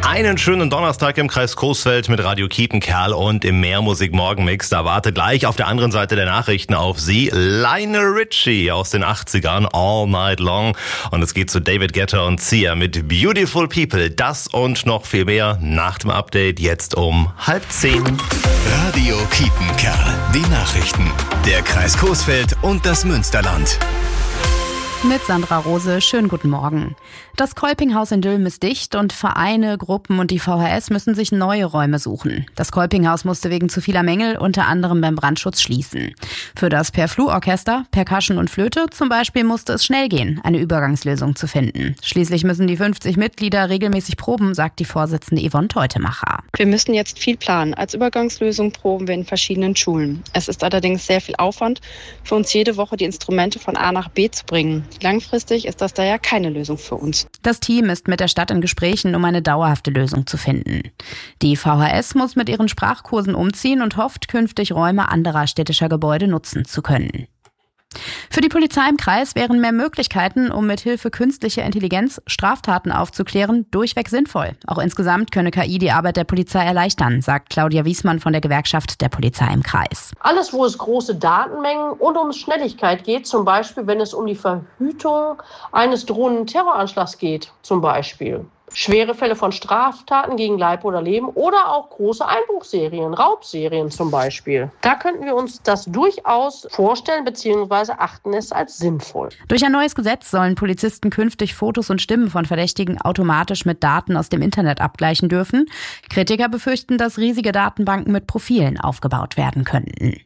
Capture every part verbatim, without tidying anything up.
Einen schönen Donnerstag im Kreis Coesfeld mit Radio Kiepenkerl und im Mehrmusik Morgenmix. Da wartet gleich auf der anderen Seite der Nachrichten auf Sie Lionel Richie aus den achtzigern, All Night Long. Und es geht zu David Guetta und Sia mit Beautiful People. Das und noch viel mehr nach dem Update jetzt um halb zehn. Radio Kiepenkerl, die Nachrichten. Der Kreis Coesfeld und das Münsterland. Mit Sandra Rose, schönen guten Morgen. Das Kolpinghaus in Dülmen ist dicht und Vereine, Gruppen und die V H S müssen sich neue Räume suchen. Das Kolpinghaus musste wegen zu vieler Mängel unter anderem beim Brandschutz schließen. Für das Per-Flu-Orchester, Percussion und Flöte zum Beispiel musste es schnell gehen, eine Übergangslösung zu finden. Schließlich müssen die fünfzig Mitglieder regelmäßig proben, sagt die Vorsitzende Yvonne Teutemacher. Wir müssen jetzt viel planen. Als Übergangslösung proben wir in verschiedenen Schulen. Es ist allerdings sehr viel Aufwand, für uns jede Woche die Instrumente von A nach B zu bringen. Langfristig ist das daher keine Lösung für uns. Das Team ist mit der Stadt in Gesprächen, um eine dauerhafte Lösung zu finden. Die V H S muss mit ihren Sprachkursen umziehen und hofft, künftig Räume anderer städtischer Gebäude nutzen zu können. Für die Polizei im Kreis wären mehr Möglichkeiten, um mit Hilfe künstlicher Intelligenz Straftaten aufzuklären, durchweg sinnvoll. Auch insgesamt könne K I die Arbeit der Polizei erleichtern, sagt Claudia Wiesmann von der Gewerkschaft der Polizei im Kreis. Alles, wo es große Datenmengen und um Schnelligkeit geht, zum Beispiel wenn es um die Verhütung eines drohenden Terroranschlags geht, zum Beispiel. Schwere Fälle von Straftaten gegen Leib oder Leben oder auch große Einbruchserien, Raubserien zum Beispiel. Da könnten wir uns das durchaus vorstellen bzw. achten es als sinnvoll. Durch ein neues Gesetz sollen Polizisten künftig Fotos und Stimmen von Verdächtigen automatisch mit Daten aus dem Internet abgleichen dürfen. Kritiker befürchten, dass riesige Datenbanken mit Profilen aufgebaut werden könnten.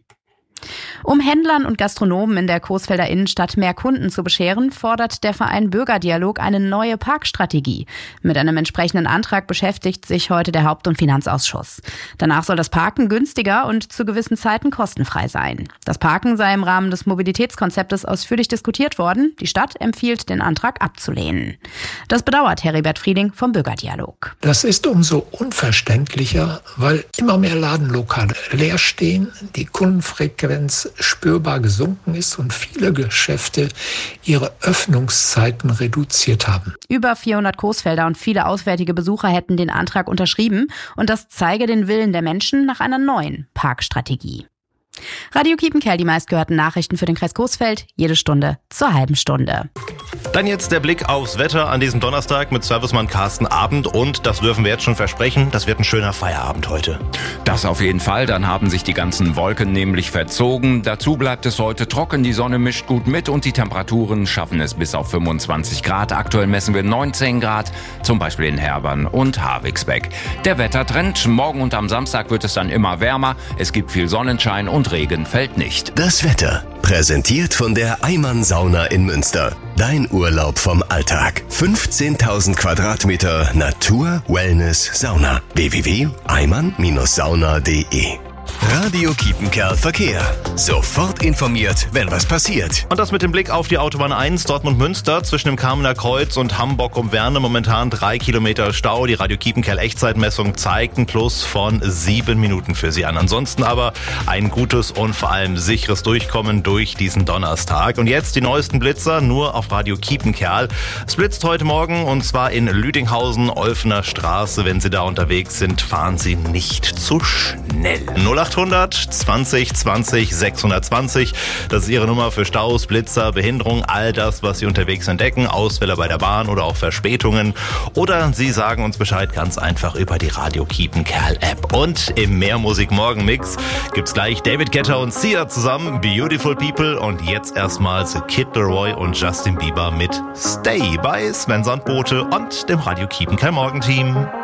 Um Händlern und Gastronomen in der Coesfelder Innenstadt mehr Kunden zu bescheren, fordert der Verein Bürgerdialog eine neue Parkstrategie. Mit einem entsprechenden Antrag beschäftigt sich heute der Haupt- und Finanzausschuss. Danach soll das Parken günstiger und zu gewissen Zeiten kostenfrei sein. Das Parken sei im Rahmen des Mobilitätskonzeptes ausführlich diskutiert worden. Die Stadt empfiehlt, den Antrag abzulehnen. Das bedauert Heribert Frieding vom Bürgerdialog. Das ist umso unverständlicher, weil immer mehr Ladenlokale leer stehen, die Kundenfrequenz spürbar gesunken ist und viele Geschäfte ihre Öffnungszeiten reduziert haben. Über vierhundert Coesfelder und viele auswärtige Besucher hätten den Antrag unterschrieben und das zeige den Willen der Menschen nach einer neuen Parkstrategie. Radio Kiepenkerl, die meistgehörten Nachrichten für den Kreis Coesfeld, jede Stunde zur halben Stunde. Dann jetzt der Blick aufs Wetter an diesem Donnerstag mit Servicemann Carsten Abend und das dürfen wir jetzt schon versprechen, das wird ein schöner Feierabend heute. Das auf jeden Fall, dann haben sich die ganzen Wolken nämlich verzogen. Dazu bleibt es heute trocken, die Sonne mischt gut mit und die Temperaturen schaffen es bis auf fünfundzwanzig Grad. Aktuell messen wir neunzehn Grad, zum Beispiel in Herbern und Havixbeck. Der Wettertrend, morgen und am Samstag wird es dann immer wärmer, es gibt viel Sonnenschein und Regen fällt nicht. Das Wetter, präsentiert von der Eimann Sauna in Münster. Dein Urlaub vom Alltag. fünfzehntausend Quadratmeter Natur, Wellness, Sauna. w w w punkt eimann sauna punkt d e. Radio Kiepenkerl Verkehr. Sofort informiert, wenn was passiert. Und das mit dem Blick auf die Autobahn eins Dortmund-Münster zwischen dem Kamener Kreuz und Hamburg um Werne momentan drei Kilometer Stau. Die Radio Kiepenkerl Echtzeitmessung zeigt einen Plus von sieben Minuten für Sie an. Ansonsten aber ein gutes und vor allem sicheres Durchkommen durch diesen Donnerstag. Und jetzt die neuesten Blitzer nur auf Radio Kiepenkerl. Es blitzt heute Morgen und zwar in Lüdinghausen, Olfener Straße. Wenn Sie da unterwegs sind, fahren Sie nicht zu schnell. null achthundert zwanzig zwanzig sechshundertzwanzig. Das ist Ihre Nummer für Staus, Blitzer, Behinderung, all das, was Sie unterwegs entdecken, Ausfälle bei der Bahn oder auch Verspätungen. Oder Sie sagen uns Bescheid ganz einfach über die Radio Kiepenkerl App. Und im Mehrmusik Morgenmix gibt's gleich David Guetta und Sia zusammen, Beautiful People. Und jetzt erstmals Kid Laroi und Justin Bieber mit Stay bei Sven Sandbote und dem Radio Kiepenkerl Morgenteam.